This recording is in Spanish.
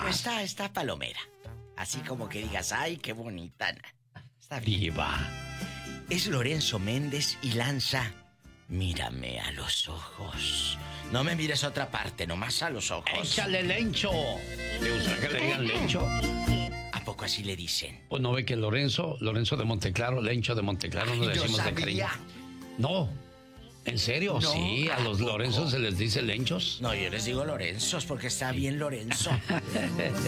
Pero está palomera. Así como que digas, ay, qué bonita. Está bien. Diva. Es Lorenzo Méndez y lanza Mírame a los ojos. No me mires a otra parte, nomás a los ojos. ¡Échale, Lencho! ¿Le gusta que le digan Lencho? ¿A poco así le dicen? Pues no ve que Lorenzo de Monteclaro, Lencho de Monteclaro, Ay, no le decimos de cariño. No, ¿en serio? No, Sí, a los Lorenzos se les dice Lenchos. No, yo les digo Lorenzos porque está bien Lorenzo.